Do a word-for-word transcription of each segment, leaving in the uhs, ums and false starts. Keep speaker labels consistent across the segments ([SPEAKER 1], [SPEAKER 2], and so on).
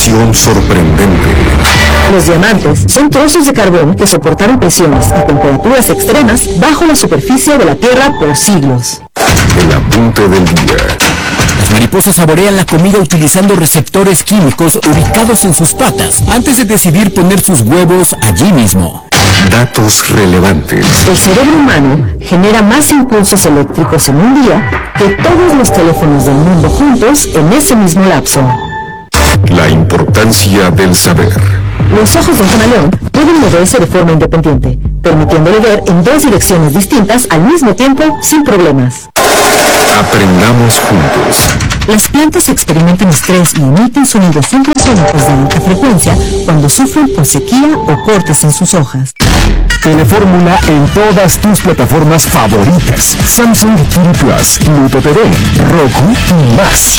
[SPEAKER 1] Revelación sorprendente.
[SPEAKER 2] Los diamantes son trozos de carbón que soportaron presiones y temperaturas extremas bajo la superficie de la Tierra por siglos.
[SPEAKER 1] El apunte del día.
[SPEAKER 3] Las mariposas saborean la comida utilizando receptores químicos ubicados en sus patas antes de decidir poner sus huevos allí mismo.
[SPEAKER 1] Datos relevantes.
[SPEAKER 2] El cerebro humano genera más impulsos eléctricos en un día que todos los teléfonos del mundo juntos en ese mismo lapso.
[SPEAKER 1] La importancia del saber.
[SPEAKER 2] Los ojos de un camaleón pueden moverse de forma independiente, permitiéndole ver en dos direcciones distintas al mismo tiempo sin problemas.
[SPEAKER 1] Aprendamos juntos.
[SPEAKER 2] Las plantas experimentan estrés y emiten sonidos ultrasónicos de alta frecuencia cuando sufren por sequía o cortes en sus hojas.
[SPEAKER 4] Telefórmula en todas tus plataformas favoritas. Samsung T V Plus, Pluto T V, Roku y más.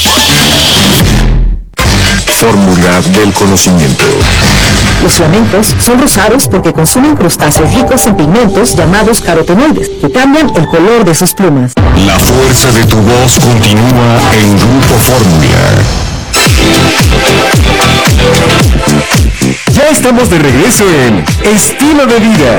[SPEAKER 1] Fórmula del conocimiento.
[SPEAKER 2] Los flamencos son rosados porque consumen crustáceos ricos en pigmentos llamados carotenoides, que cambian el color de sus plumas.
[SPEAKER 1] La fuerza de tu voz continúa en Grupo Fórmula.
[SPEAKER 4] Ya estamos de regreso en Estilo de Vida.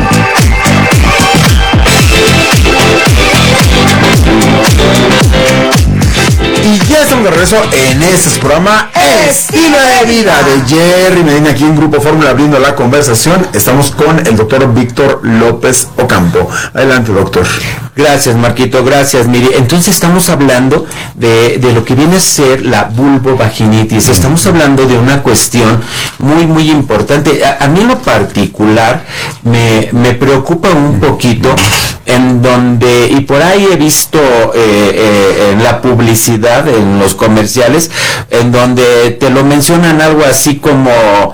[SPEAKER 5] Y ya estamos de regreso en este programa Estilo de Vida de Jerry Medina, aquí en Grupo Fórmula, abriendo la conversación. Estamos con el doctor Víctor López Ocampo. Adelante, doctor.
[SPEAKER 6] Gracias, Marquito, gracias. Mire, entonces estamos hablando de, de lo que viene a ser la vulvovaginitis. Estamos hablando de una cuestión muy, muy importante. A, a mí en lo particular me, me preocupa un poquito en donde, y por ahí he visto eh, eh, en la publicidad, en los comerciales, en donde te lo mencionan algo así como,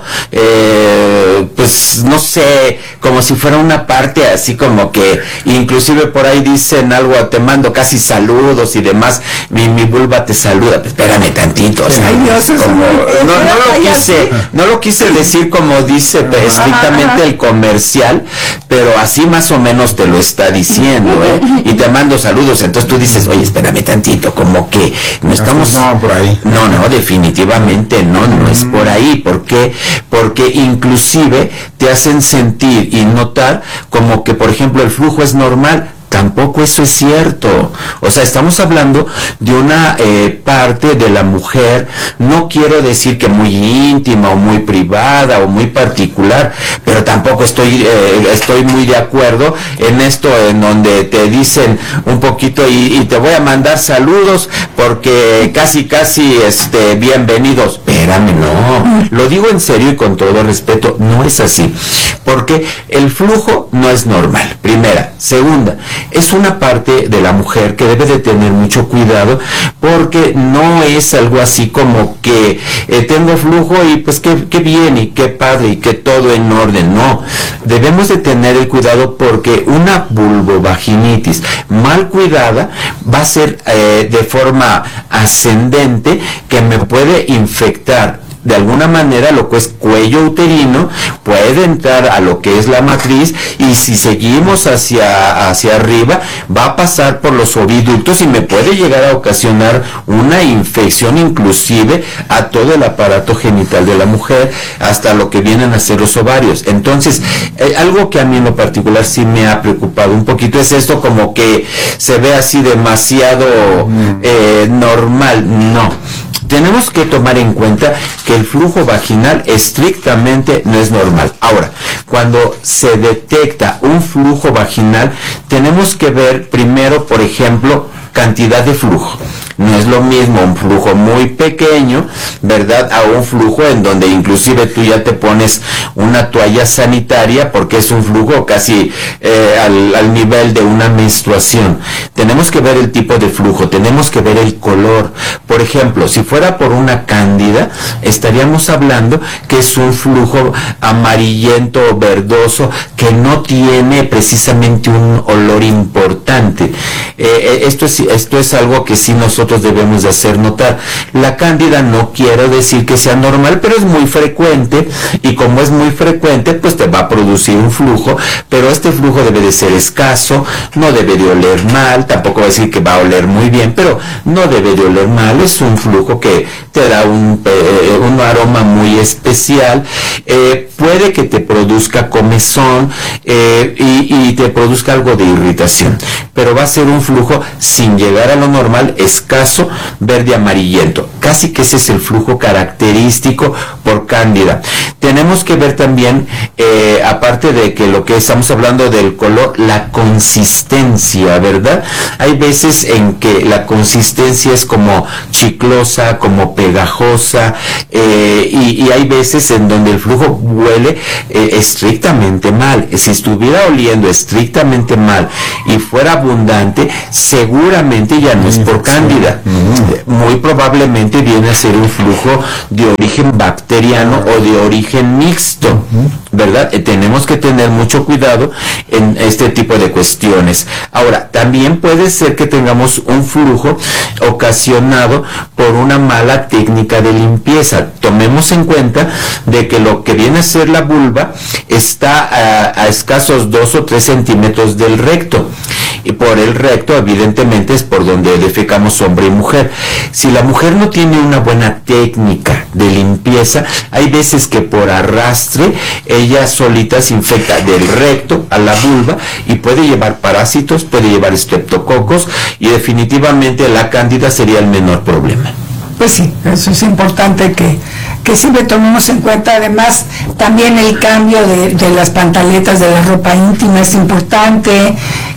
[SPEAKER 6] eh, pues no sé, como si fuera una parte así como que, inclusive por ahí dicen algo, te mando casi saludos y demás, mi, mi vulva te saluda. Pues espérame tantito, o sea,
[SPEAKER 5] Ay, Dios,
[SPEAKER 6] como,
[SPEAKER 5] es
[SPEAKER 6] no, no lo quise, no lo quise decir como dice estrictamente el comercial, pero así más o menos te lo está diciendo, ¿eh? Y te mando saludos, entonces tú dices, oye, espérame tantito, como que no estamos...
[SPEAKER 5] No, por ahí.
[SPEAKER 6] No, no, definitivamente no, no es por ahí. ¿Por qué? Porque inclusive te hacen sentir y notar como que, por ejemplo, el flujo es normal. Tampoco eso es cierto. O sea, estamos hablando de una eh, parte de la mujer, no quiero decir que muy íntima o muy privada o muy particular, pero tampoco estoy eh, estoy muy de acuerdo en esto en donde te dicen un poquito y, y te voy a mandar saludos porque casi casi este bienvenidos. Espérame, no. Lo digo en serio y con todo respeto, no es así. Porque el flujo no es normal, primera. Segunda, es una parte de la mujer que debe de tener mucho cuidado porque no es algo así como que eh, tengo flujo y pues qué, qué bien y qué padre y que todo en orden. No, debemos de tener el cuidado porque una vulvovaginitis mal cuidada va a ser eh, de forma ascendente que me puede infectar de alguna manera lo que es cuello uterino, puede entrar a lo que es la matriz y si seguimos hacia, hacia arriba va a pasar por los oviductos y me puede llegar a ocasionar una infección inclusive a todo el aparato genital de la mujer, hasta lo que vienen a ser los ovarios. Entonces, eh, algo que a mí en lo particular sí me ha preocupado un poquito es esto como que se ve así demasiado eh, normal. No. Tenemos que tomar en cuenta que el flujo vaginal estrictamente no es normal. Ahora, cuando se detecta un flujo vaginal, tenemos que ver primero, por ejemplo, cantidad de flujo. No es lo mismo un flujo muy pequeño, ¿verdad?, a un flujo en donde inclusive tú ya te pones una toalla sanitaria porque es un flujo casi eh, al, al nivel de una menstruación. Tenemos que ver el tipo de flujo, tenemos que ver el color. Por ejemplo, si fuera por una cándida, estaríamos hablando que es un flujo amarillento o verdoso que no tiene precisamente un olor importante. Eh, esto es sí, esto es algo que sí nosotros debemos de hacer notar. La cándida no quiero decir que sea normal, pero es muy frecuente, y como es muy frecuente, pues te va a producir un flujo, pero este flujo debe de ser escaso, no debe de oler mal, tampoco va a decir que va a oler muy bien, pero no debe de oler mal, es un flujo que te da un, eh, un aroma muy especial, eh, puede que te produzca comezón eh, y, y te produzca algo de irritación, pero va a ser un flujo sin llegar a lo normal, escaso, verde amarillento, casi que ese es el flujo característico por cándida. Tenemos que ver también, eh, aparte de que lo que estamos hablando del color, la consistencia, ¿verdad? Hay veces en que la consistencia es como chiclosa, como pegajosa, eh, y, y hay veces en donde el flujo huele eh, estrictamente mal. Si estuviera oliendo estrictamente mal y fuera abundante, seguramente ya no es por cándida. Muy probablemente viene a ser un flujo de origen bacteriano o de origen mixto, ¿verdad? Eh, tenemos que tener mucho cuidado en este tipo de cuestiones. Ahora, también puede ser que tengamos un flujo ocasionado por una mala técnica de limpieza. Tomemos en cuenta de que lo que viene a ser la vulva está a, a escasos dos o tres centímetros del recto, y por el recto evidentemente es por donde defecamos hombre y mujer. Si la mujer no tiene una buena técnica de limpieza, hay veces que por arrastre ella solita se infecta del recto a la vulva y puede llevar parásitos, puede llevar estreptococos, y definitivamente la cándida sería el menor problema.
[SPEAKER 7] Pues sí, eso es importante que, que siempre tomemos en cuenta. Además, también el cambio de, de las pantaletas de la ropa íntima es importante,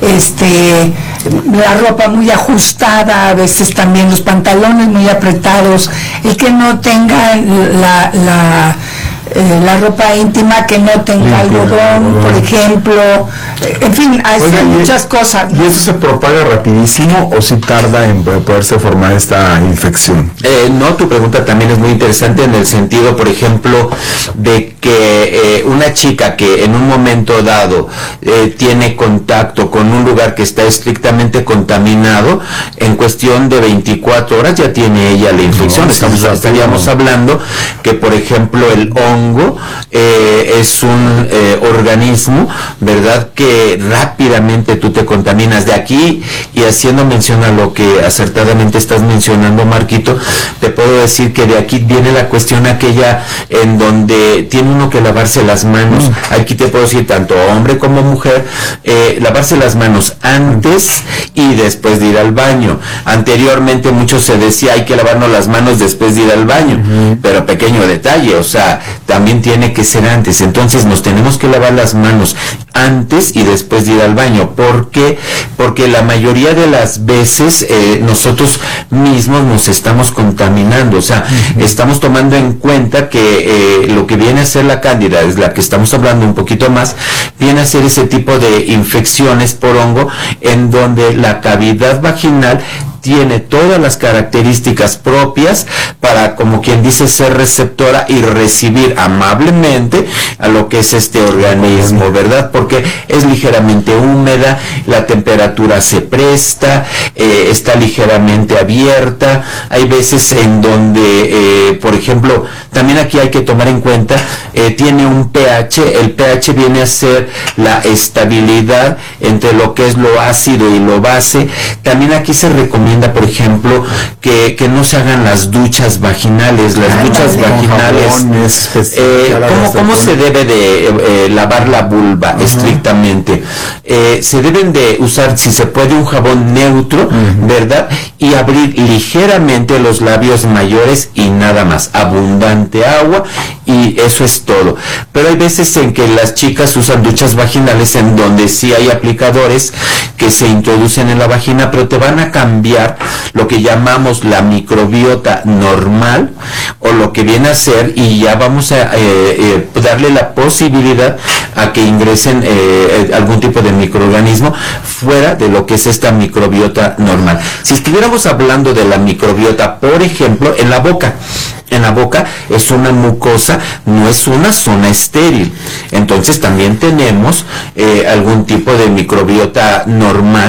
[SPEAKER 7] este, la ropa muy ajustada, a veces también los pantalones muy apretados, el que no tenga la, la Eh, la ropa íntima que no tenga sí, algodón, por ejemplo, eh, en fin, hay Oiga, muchas y, cosas.
[SPEAKER 5] ¿Y eso se propaga rapidísimo o si tarda en poderse formar esta infección?
[SPEAKER 6] Eh, no, tu pregunta también es muy interesante en el sentido, por ejemplo, de que eh, una chica que en un momento dado eh, tiene contacto con un lugar que está estrictamente contaminado, en cuestión de veinticuatro horas ya tiene ella la infección. No, Estamos, sí, estaríamos no. hablando que, por ejemplo, el hongo eh, es un eh, organismo, ¿verdad?, que rápidamente tú te contaminas. De aquí, y haciendo mención a lo que acertadamente estás mencionando, Marquito, te puedo decir que de aquí viene la cuestión aquella en donde tiene uno que lavarse las manos. Mm. Aquí te puedo decir, tanto hombre como mujer, eh, lavarse las manos antes y después de ir al baño. Anteriormente mucho se decía, hay que lavarnos las manos después de ir al baño, mm. pero pequeño detalle, o sea, también tiene que ser antes. Entonces nos tenemos que lavar las manos antes y después de ir al baño. ¿Por qué? Porque la mayoría de las veces eh, nosotros mismos nos estamos contaminando, o sea, uh-huh. estamos tomando en cuenta que eh, lo que viene a ser la cándida, es la que estamos hablando un poquito más, viene a ser ese tipo de infecciones por hongo en donde la cavidad vaginal tiene todas las características propias para, como quien dice, ser receptora y recibir amablemente a lo que es este organismo, ¿verdad? Porque es ligeramente húmeda, la temperatura se presta, eh, está ligeramente abierta. Hay veces en donde, eh, por ejemplo, también aquí hay que tomar en cuenta, eh, tiene un pH, el pH viene a ser la estabilidad entre lo que es lo ácido y lo base. También aquí se recomienda, por ejemplo, que, que no se hagan las duchas vaginales. Las ah, duchas vaginales, jabones, eh, ¿cómo, ¿cómo se debe de eh, lavar la vulva? Uh-huh. Estrictamente? Eh, se deben de usar, si se puede, un jabón neutro, uh-huh. ¿verdad? Y abrir ligeramente los labios mayores y nada más. Abundante agua y eso es todo. Pero hay veces en que las chicas usan duchas vaginales en donde sí hay aplicadores que se introducen en la vagina, pero te van a cambiar lo que llamamos la microbiota normal, o lo que viene a ser, y ya vamos a eh, eh, darle la posibilidad a que ingresen eh, algún tipo de microorganismo fuera de lo que es esta microbiota normal. Si estuviéramos hablando de la microbiota, por ejemplo, en la boca, en la boca es una mucosa, no es una zona estéril. Entonces también tenemos eh, algún tipo de microbiota normal que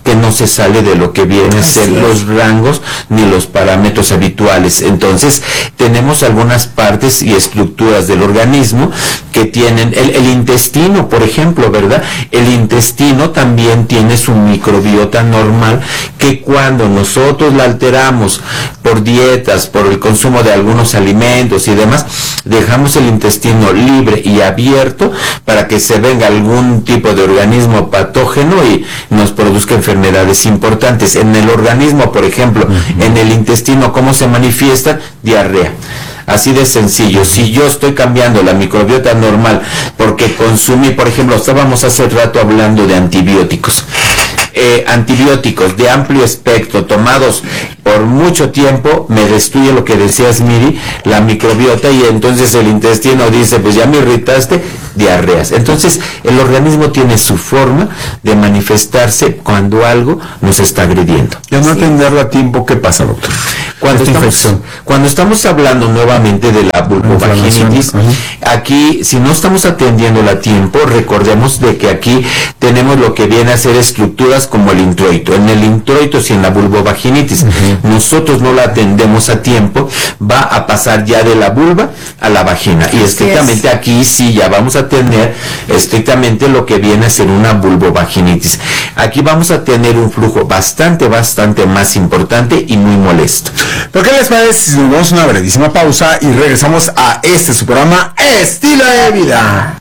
[SPEAKER 6] que no se sale de lo que vienen a ser los rangos ni los parámetros habituales. Entonces, tenemos algunas partes y estructuras del organismo que tienen, el, el intestino, por ejemplo, ¿verdad? El intestino también tiene su microbiota normal, que cuando nosotros la alteramos por dietas, por el consumo de algunos alimentos y demás, dejamos el intestino libre y abierto para que se venga algún tipo de organismo patógeno y nos produzca enfermedades importantes. En el organismo, por ejemplo, uh-huh. en el intestino, ¿cómo se manifiesta? Diarrea. Así de sencillo. Si yo estoy cambiando la microbiota normal porque consumí, por ejemplo, estábamos hace rato hablando de antibióticos. Eh, antibióticos de amplio espectro tomados por mucho tiempo me destruye, lo que decías, Miri, la microbiota, y entonces el intestino dice, pues ya me irritaste, diarreas. Entonces el organismo tiene su forma de manifestarse cuando algo nos está agrediendo.
[SPEAKER 5] Y al no atenderlo a tiempo, ¿qué pasa, doctor?
[SPEAKER 6] Cuando estamos, cuando estamos hablando nuevamente de la vulvovaginitis, uh-huh. aquí, si no estamos atendiéndola a tiempo, recordemos de que aquí tenemos lo que viene a ser estructuras como el introito. En el introito, si en la vulvovaginitis uh-huh. nosotros no la atendemos a tiempo, va a pasar ya de la vulva a la vagina. Y estrictamente es. aquí sí ya vamos a tener estrictamente lo que viene a ser una vulvovaginitis. Aquí vamos a tener un flujo bastante, bastante más importante y muy molesto.
[SPEAKER 5] ¿Pero qué les parece si nos damos una brevísima pausa y regresamos a este su programa Estilo de Vida?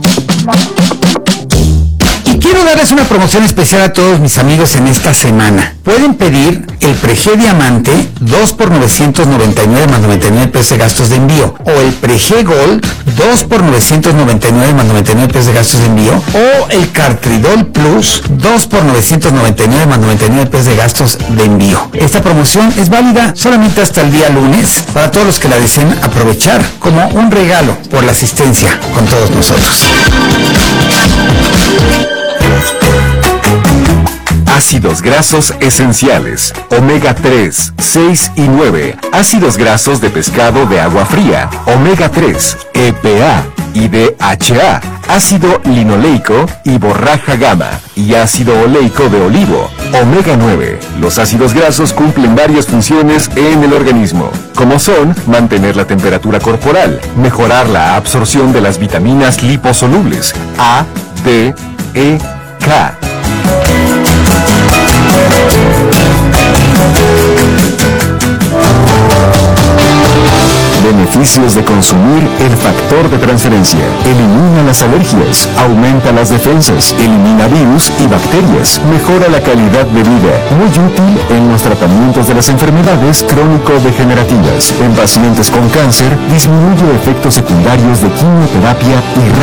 [SPEAKER 3] Y quiero darles una promoción especial a todos mis amigos en esta semana. Pueden pedir el Prege Diamante dos por novecientos noventa y nueve más noventa y nueve pesos de gastos de envío, o el Prege Gold dos por novecientos noventa y nueve más noventa y nueve pesos de gastos de envío, o el Cartridol Plus dos por novecientos noventa y nueve más noventa y nueve pesos de gastos de envío. Esta promoción es válida solamente hasta el día lunes para todos los que la deseen aprovechar como un regalo por la asistencia con todos nosotros.
[SPEAKER 4] Ácidos grasos esenciales, omega tres, seis y nueve, ácidos grasos de pescado de agua fría, omega tres, E P A y D H A, ácido linoleico y borraja gamma, y ácido oleico de olivo, omega nueve. Los ácidos grasos cumplen varias funciones en el organismo, como son mantener la temperatura corporal, mejorar la absorción de las vitaminas liposolubles A, D, E, K. Beneficios de consumir el factor de transferencia. Elimina las alergias, aumenta las defensas, elimina virus y bacterias, mejora la calidad de vida. Muy útil en los tratamientos de las enfermedades crónico-degenerativas. En pacientes con cáncer, disminuye efectos secundarios de quimioterapia y